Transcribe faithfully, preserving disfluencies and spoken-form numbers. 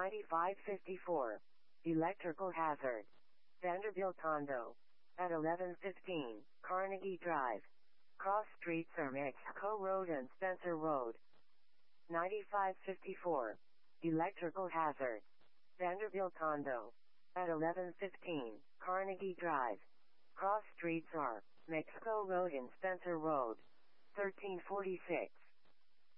ninety-five fifty-four. Electrical hazard. Vanderbilt Tondo. At eleven fifteen, Carnegie Drive. Cross streets are Mexico Road and Spencer Road. ninety-five fifty-four. Electrical hazard. Vanderbilt Tondo. At eleven fifteen, Carnegie Drive. Cross streets are Mexico Road and Spencer Road. thirteen forty-six.